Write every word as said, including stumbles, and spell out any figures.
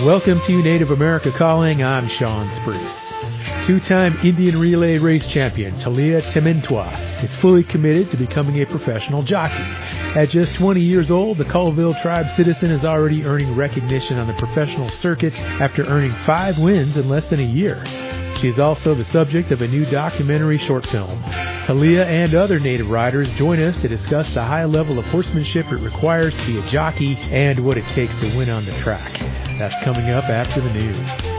Welcome to Native America Calling. I'm Sean Spruce. Two-time Indian Relay Race Champion Talia Temintwa is fully committed to becoming a professional jockey. At just twenty years old, the Colville Tribe citizen is already earning recognition on the professional circuit after earning five wins in less than a year. She is also the subject of a new documentary short film. Talia and other Native riders join us to discuss the high level of horsemanship it requires to be a jockey and what it takes to win on the track. That's coming up after the news.